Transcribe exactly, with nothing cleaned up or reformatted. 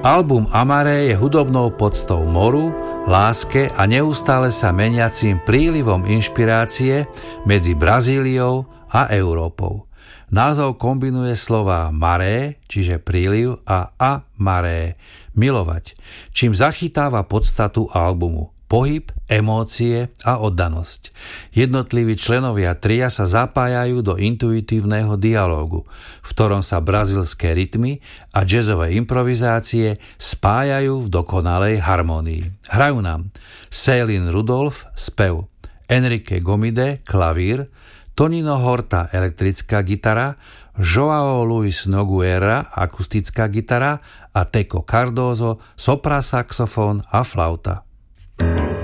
Album Amaré je hudobnou poctou moru, láske a neustále sa meniacím prílivom inšpirácie medzi Brazíliou a Európou. Názov kombinuje slová maré, čiže príliv, a amaré, milovať, čím zachytáva podstatu albumu. Pohyb, emócie a oddanosť. Jednotliví členovia tria sa zapájajú do intuitívneho dialógu, v ktorom sa brazílske rytmy a jazzové improvizácie spájajú v dokonalej harmónii. Hrajú nám Céline Rudolph, spev, Enrique Gomide, klavír, Tonino Horta, elektrická gitara, João Luis Nogueira, akustická gitara a Teco Cardoso, soprasaxofón a flauta.